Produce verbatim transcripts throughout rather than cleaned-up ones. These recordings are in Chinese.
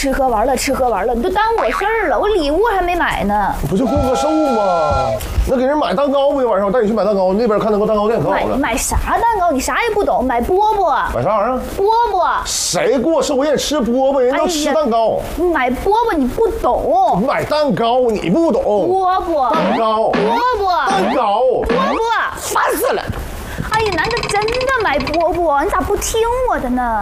吃喝玩乐，吃喝玩乐，你都耽误我事儿了，我礼物还没买呢。 不就过个寿吗？那给人买蛋糕不行？晚上我带你去买蛋糕，那边看那个蛋糕店可好了。 买买啥蛋糕？你啥也不懂，买饽饽。 买啥玩意儿？ 饽饽。 谁过寿宴吃饽饽？人都吃蛋糕。 哎、买饽饽你不懂。 买蛋糕你不懂。 饽饽。 蛋糕。 饽饽。 蛋糕。 饽饽。 烦死了！ 哎呀，难得真的买饽饽，你咋不听我的呢？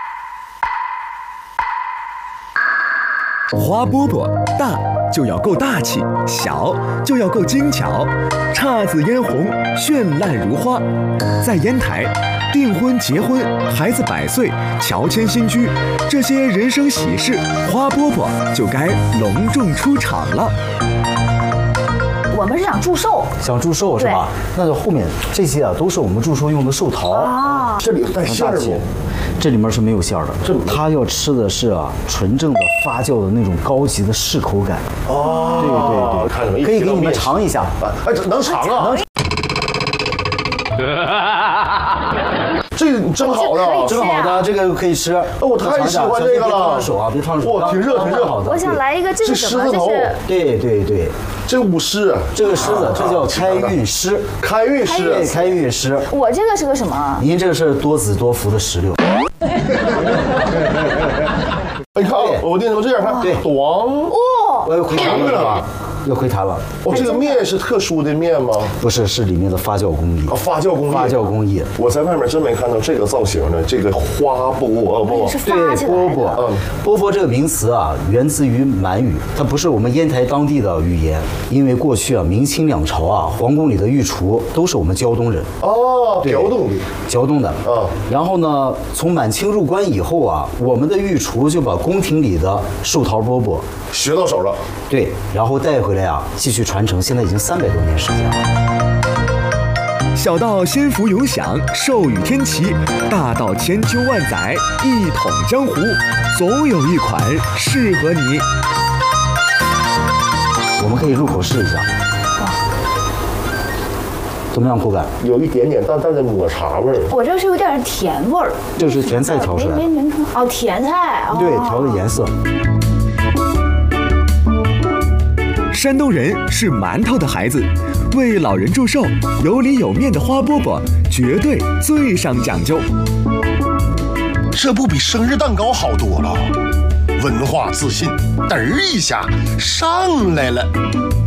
花饽饽大就要够大气，小就要够精巧，姹紫嫣红，绚烂如花。在烟台，订婚、结婚、孩子百岁、乔迁新居，这些人生喜事，花饽饽就该隆重出场了。 我们是想祝寿， 想祝寿是吧？那就后面这些啊，都是我们祝寿用的寿桃啊。 这里带馅儿不？ 这里面是没有馅儿的，它要吃的是啊纯正的发酵的那种高级的适口感。 哦， 对对对， 看着没？ 可以给你们尝一下。 哎，这能尝啊？这个真好的， 真好的，这个可以吃。 哦，我太喜欢这个了。 别烫手啊，别烫手。 哇，挺热，挺热。 好的。 我想来一个这个什么，就是。 对对对， 这舞狮， 这个狮子，这叫开运狮。 开运狮， 对，开运狮。 我这个是个什么？ 您这个是多子多福的石榴。 你看，我跟你说这样，看，对，咣， 哦， 我又回弹了是吧？又回弹了。 哦，这个面是特殊的面吗？ 不是，是里面的发酵工艺。 哦，发酵工艺。 发酵工艺。 我在外面真没看到这个造型的，这个花饽饽。 对，饽饽。嗯，饽饽这个名词啊，源自于满语，它不是我们烟台当地的语言。因为过去啊，明清两朝啊，皇宫里的御厨都是我们胶东人。 哦，胶东的。 胶东的。嗯。然后呢，从满清入关以后啊，我们的御厨就把宫廷里的寿桃饽饽学到手了。 对，然后带回来啊，继续传承，现在已经三百多年时间了。 小到仙福永享，寿与天齐，大到千秋万载，一统江湖，总有一款适合你。 我们可以入口试一下，怎么样口感？ 有一点点淡淡的抹茶味儿。 我这是有点甜味儿， 这是甜菜调出来的。 哦，甜菜。 对，调的颜色。 山东人是馒头的孩子，为老人祝寿，有里有面的花饽饽绝对最上讲究。 这不比生日蛋糕好多了，文化自信，嘚儿一下上来了。